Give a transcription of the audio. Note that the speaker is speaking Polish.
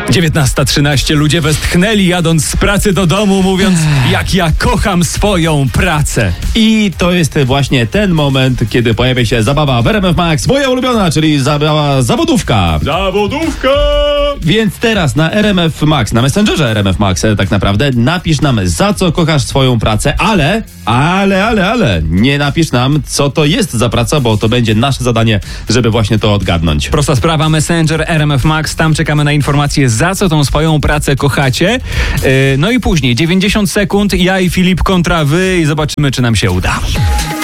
19:13. Ludzie westchnęli jadąc z pracy do domu, mówiąc, jak ja kocham swoją pracę. I to jest właśnie ten moment, kiedy pojawia się zabawa w RMF Max, moja ulubiona, czyli zabawa zawodówka. Zawodówka! Więc teraz na RMF Max, na Messengerze RMF Max tak naprawdę, napisz nam, za co kochasz swoją pracę, ale nie napisz nam, co to jest za praca, bo to będzie nasze zadanie, żeby właśnie to odgadnąć. Prosta sprawa, Messenger RMF Max, tam czekamy na informacje, za co tą swoją pracę kochacie. No i później 90 sekund, ja i Filip kontra wy i zobaczymy, czy nam się uda.